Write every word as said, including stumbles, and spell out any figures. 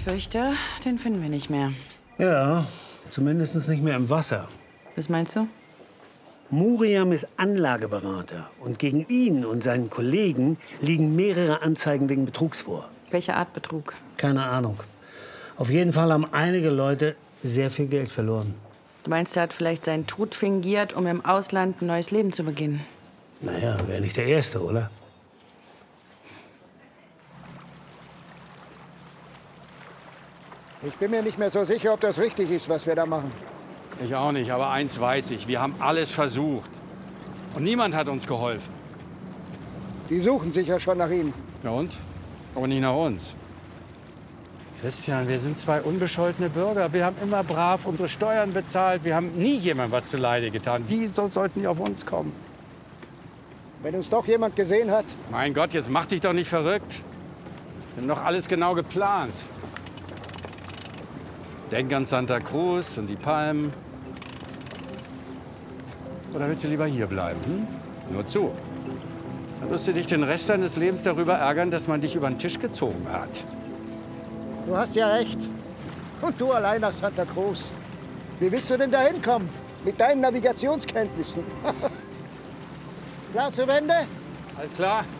fürchte, den finden wir nicht mehr. Ja, zumindest nicht mehr im Wasser. Was meinst du? Muriam ist Anlageberater. Und gegen ihn und seinen Kollegen liegen mehrere Anzeigen wegen Betrugs vor. Welche Art Betrug? Keine Ahnung. Auf jeden Fall haben einige Leute sehr viel Geld verloren. Du meinst, er hat vielleicht seinen Tod fingiert, um im Ausland ein neues Leben zu beginnen? Naja, wäre nicht der Erste, oder? Ich bin mir nicht mehr so sicher, ob das richtig ist, was wir da machen. Ich auch nicht, aber eins weiß ich. Wir haben alles versucht. Und niemand hat uns geholfen. Die suchen sich ja schon nach Ihnen. Ja und? Aber nicht nach uns. Christian, wir sind zwei unbescholtene Bürger. Wir haben immer brav unsere Steuern bezahlt. Wir haben nie jemandem was zuleide getan. Wieso sollten die auf uns kommen? Wenn uns doch jemand gesehen hat. Mein Gott, jetzt mach dich doch nicht verrückt. Wir haben doch alles genau geplant. Denk an Santa Cruz und die Palmen. Oder willst du lieber hier bleiben? Hm? Nur zu. Dann wirst du dich den Rest deines Lebens darüber ärgern, dass man dich über den Tisch gezogen hat. Du hast ja recht. Und du allein nach Santa Cruz. Wie willst du denn da hinkommen? Mit deinen Navigationskenntnissen. Klar zur Wende? Alles klar?